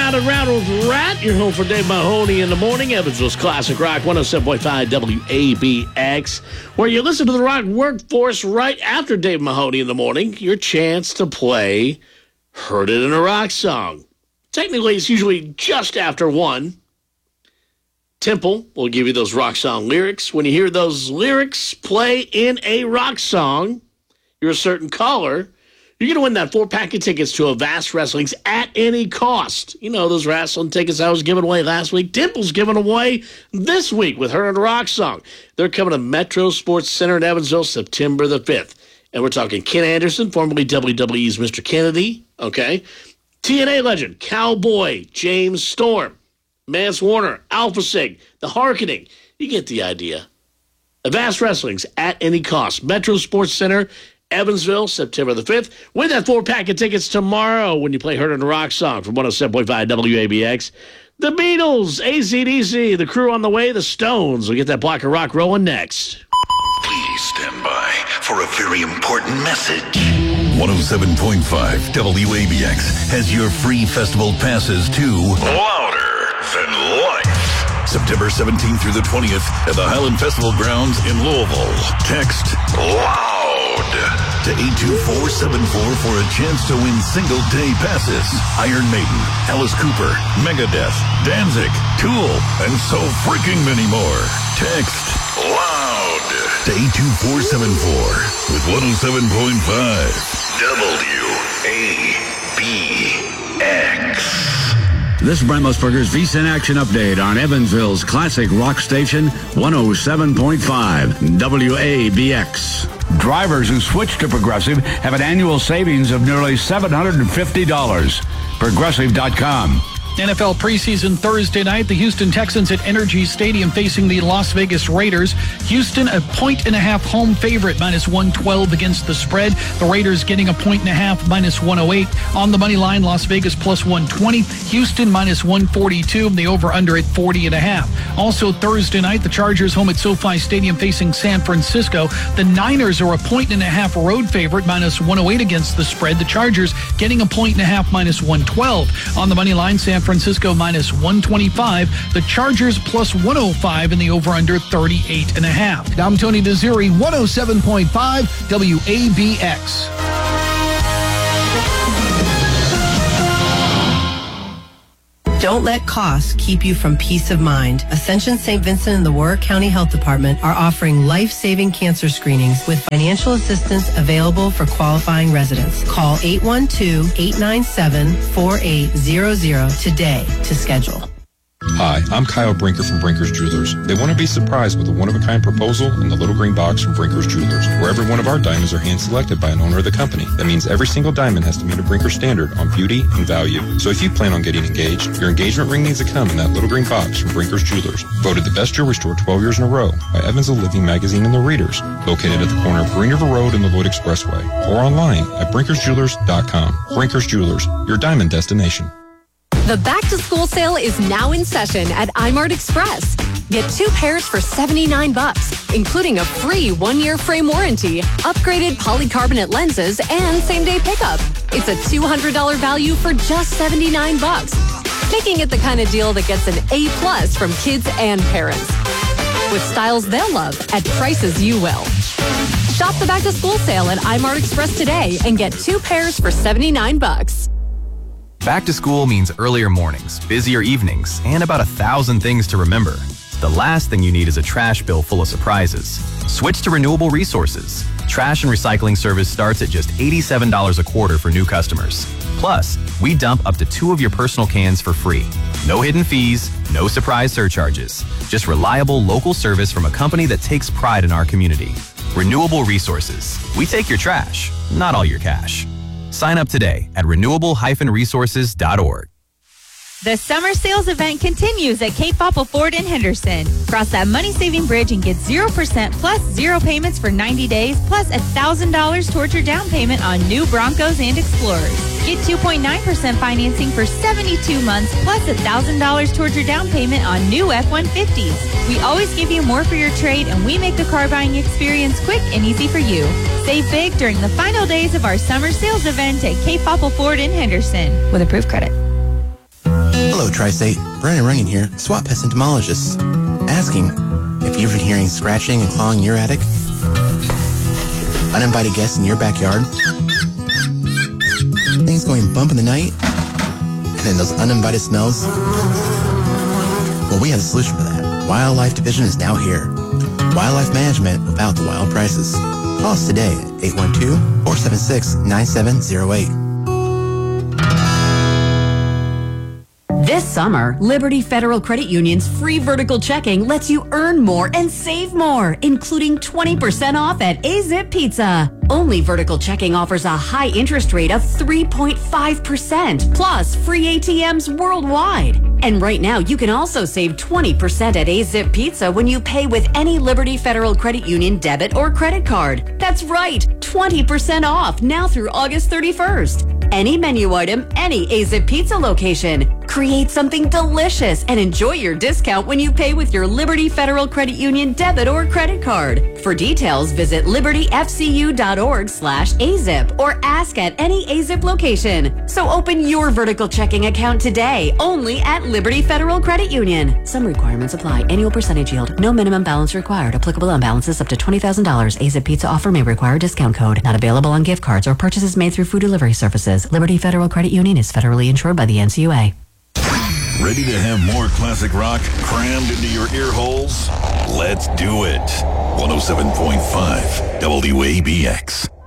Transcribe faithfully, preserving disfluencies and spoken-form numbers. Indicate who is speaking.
Speaker 1: Round and Round with Rat. You're home for Dave Mahoney in the morning. Evansville's Classic Rock, one oh seven point five W A B X, where you listen to the rock workforce right after Dave Mahoney in the morning. Your chance to play Heard It in a Rock Song. Technically, it's usually just after one. Temple will give you those rock song lyrics. When you hear those lyrics play in a rock song, you're a certain caller. You're going to win that four-pack of tickets to Avast Wrestling's At Any Cost. You know, those wrestling tickets I was giving away last week. Temple's giving away this week with Her and a Rock Song. They're coming to Metro Sports Center in Evansville September the fifth. And we're talking Ken Anderson, formerly W W E's Mister Kennedy, okay? T N A legend, Cowboy, James Storm, Mance Warner, Alpha Sig, The Harkening. You get the idea. Avast Wrestling's At Any Cost. Metro Sports Center, Evansville, September the fifth. Win that four-pack of tickets tomorrow when you play Heard in a Rock Song from one oh seven point five W A B X. The Beatles, A C D C, The Crew on the Way, The Stones. We'll get that block of rock rolling next.
Speaker 2: Please stand by for a very important message. one oh seven point five W A B X has your free festival passes to Louder Than Life. September seventeenth through the twentieth at the Highland Festival Grounds in Louisville. Text LOUD to eight two four seven four for a chance to win single-day passes. Iron Maiden, Alice Cooper, Megadeth, Danzig, Tool, and so freaking many more. Text LOUD to eight two four seven four with one oh seven point five W A B X.
Speaker 3: This is Brent Musburger's V-Sin Action Update on Evansville's classic rock station, one oh seven point five W A B X. Drivers who switch to Progressive have an annual savings of nearly seven hundred fifty dollars. Progressive dot com.
Speaker 4: N F L preseason Thursday night, the Houston Texans at Energy Stadium facing the Las Vegas Raiders. Houston, a point and a half home favorite, minus one twelve against the spread. The Raiders getting a point and a half, minus one oh eight. On the money line, Las Vegas plus one twenty. Houston minus one forty-two. The over-under at forty and a half. Also Thursday night, the Chargers home at SoFi Stadium facing San Francisco. The Niners are a point and a half road favorite, minus one oh eight against the spread. The Chargers getting a point and a half, minus one twelve. On the money line, San Francisco minus one twenty-five. The Chargers plus one oh five and the over-under thirty-eight and a half. Now I'm Tony Desiri, one oh seven point five W A B X.
Speaker 5: Don't let costs keep you from peace of mind. Ascension Saint Vincent and the Warwick County Health Department are offering life-saving cancer screenings with financial assistance available for qualifying residents. Call eight one two, eight nine seven, four eight zero zero today to schedule.
Speaker 6: Hi, I'm Kyle Brinker from Brinker's Jewelers. They want to be surprised with a one-of-a-kind proposal in the little green box from Brinker's Jewelers, where every one of our diamonds are hand-selected by an owner of the company. That means every single diamond has to meet a Brinker standard on beauty and value. So if you plan on getting engaged, your engagement ring needs to come in that little green box from Brinker's Jewelers. Voted the best jewelry store twelve years in a row by Evansville Living Magazine and the Readers. Located at the corner of Green River Road and the Lloyd Expressway. Or online at brinkers jewelers dot com. Brinker's Jewelers, your diamond destination.
Speaker 7: The back-to-school sale is now in session at iMart Express. Get two pairs for seventy-nine bucks, including a free one-year frame warranty, upgraded polycarbonate lenses, and same-day pickup. It's a two hundred dollars value for just seventy-nine bucks, making it the kind of deal that gets an A-plus from kids and parents. With styles they'll love at prices you will. Shop the back-to-school sale at iMart Express today and get two pairs for seventy-nine bucks.
Speaker 8: Back to school means earlier mornings, busier evenings, and about a thousand things to remember. The last thing you need is a trash bill full of surprises. Switch to Renewable Resources. Trash and recycling service starts at just eighty-seven dollars a quarter for new customers. Plus, we dump up to two of your personal cans for free. No hidden fees, no surprise surcharges. Just reliable local service from a company that takes pride in our community. Renewable Resources. We take your trash, not all your cash. Sign up today at renewable dash resources dot org.
Speaker 9: The summer sales event continues at Cape Popple Ford in Henderson. Cross that money-saving bridge and get zero percent plus zero payments for ninety days, plus one thousand dollars towards your down payment on new Broncos and Explorers. Get two point nine percent financing for seventy-two months, plus one thousand dollars towards your down payment on new F one fifties. We always give you more for your trade, and we make the car buying experience quick and easy for you. Save big during the final days of our summer sales event at Cape Popple Ford in Henderson with approved credit.
Speaker 10: Hello, Tri-State. Brian Runyon here, SWAT Pest Entomologist. Asking if you've been hearing scratching and clawing in your attic, uninvited guests in your backyard, things going bump in the night, and then those uninvited smells. Well, we have a solution for that. Wildlife Division is now here. Wildlife management without the wild prices. Call us today at eight one two, four seven six, nine seven zero eight.
Speaker 11: This summer, Liberty Federal Credit Union's free vertical checking lets you earn more and save more, including twenty percent off at A-Zip Pizza. Only vertical checking offers a high interest rate of three point five percent, plus free A T Ms worldwide. And right now, you can also save twenty percent at A-Zip Pizza when you pay with any Liberty Federal Credit Union debit or credit card. That's right, twenty percent off now through August thirty-first. Any menu item, any A-Zip Pizza location. Create something delicious and enjoy your discount when you pay with your Liberty Federal Credit Union debit or credit card. For details, visit libertyfcu.org slash AZIP or ask at any A-Zip location. So open your vertical checking account today, only at Liberty Federal Credit Union. Some requirements apply. Annual percentage yield. No minimum balance required. Applicable on balances up to twenty thousand dollars. A-Zip Pizza offer may require discount code. Not available on gift cards or purchases made through food delivery services. Liberty Federal Credit Union is federally insured by the N C U A.
Speaker 2: Ready to have more classic rock crammed into your ear holes? Let's do it. one oh seven point five W A B X.